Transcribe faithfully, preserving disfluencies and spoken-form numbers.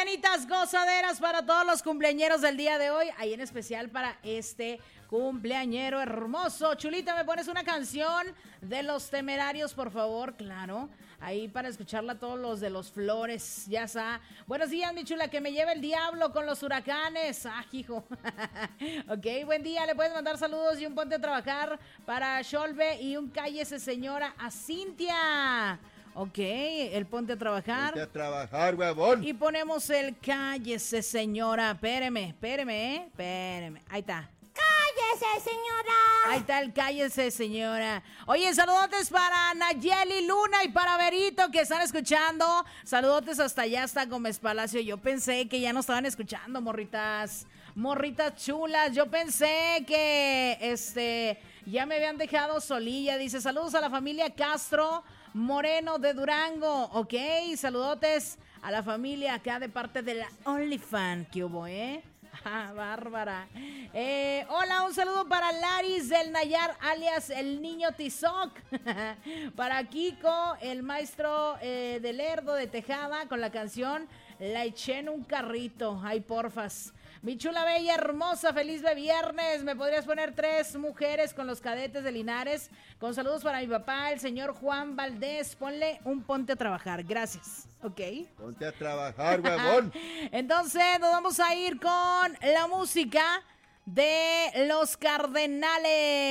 mañanitas gozaderas para todos los cumpleañeros del día de hoy, ahí en especial para este cumpleañero hermoso. Chulita, ¿me pones una canción de Los Temerarios, por favor? Claro, ahí para escucharla todos los de Los Flores, ya está. Buenos días, mi chula, que me lleve el diablo con los huracanes. Ah, hijo. Ok, buen día, le puedes mandar saludos y un ponte a trabajar para Sholbe y un cállese señora a Cintia. Ok, el ponte a trabajar. Ponte a trabajar, huevón. Y ponemos el cállese señora. Espéreme, espéreme, ¿eh? Espéreme, ahí está. ¡Cállese, señora! Ahí está el cállese, señora. Oye, saludotes para Nayeli Luna y para Berito que están escuchando. Saludotes hasta allá, hasta Gómez Palacio. Yo pensé que ya no estaban escuchando, morritas. Morritas chulas. Yo pensé que, este, ya me habían dejado solilla. Dice, saludos a la familia Castro Moreno de Durango. Ok, saludotes a la familia acá de parte de la OnlyFans. ¿Qué hubo, eh? Ah, bárbara. Eh, hola, un saludo para Laris del Nayar, alias el niño Tizoc. Para Kiko, el maestro eh, del Lerdo de Tejada, con la canción La eché en un carrito. Ay, porfas. Mi chula bella, hermosa, feliz de viernes. ¿Me podrías poner tres mujeres con los cadetes de Linares? Con saludos para mi papá, el señor Juan Valdés. Ponle un ponte a trabajar. Gracias. Ok. Ponte a trabajar, huevón. Entonces nos vamos a ir con la música de Los Cardenales.